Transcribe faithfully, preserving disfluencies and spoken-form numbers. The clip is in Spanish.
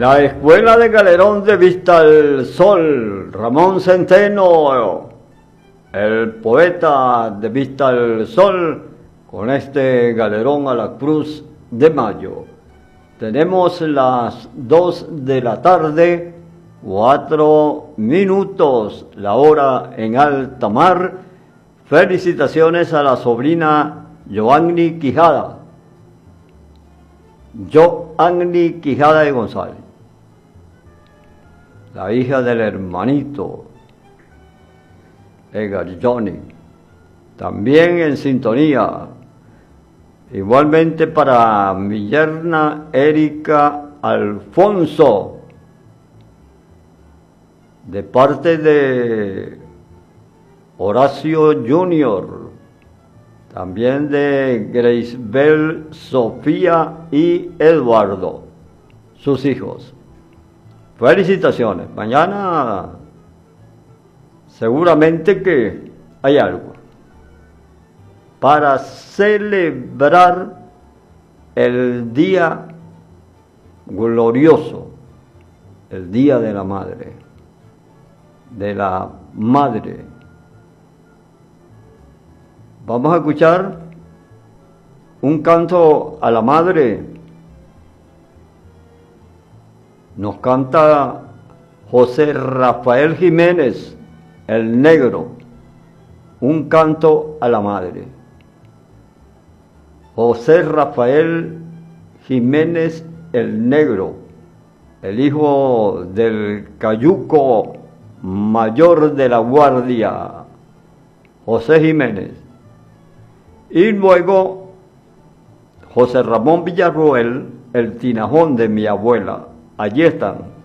La Escuela de Galerón de Vista al Sol, Ramón Centeno, el poeta de Vista al Sol, con este galerón a la Cruz de Mayo. Tenemos las dos de la tarde, cuatro minutos, la hora en alta mar. Felicitaciones a la sobrina Joanny Quijada. Joanny Quijada de González, la hija del hermanito Edgar Johnny, también en sintonía. Igualmente para mi yerna Erika Alfonso, de parte de Horacio Junior, también de Grace-Bell, Sofía y Eduardo, sus hijos. Felicitaciones. Mañana seguramente que hay algo para celebrar el día glorioso, el Día de la Madre, de la Madre. Vamos a escuchar un canto a la Madre. Nos canta José Rafael Jiménez, el negro, un canto a la Madre. José Rafael Jiménez, el negro, el hijo del cayuco mayor de la guardia, José Jiménez. Y luego José Ramón Villarroel, el tinajón de mi abuela. Allí están.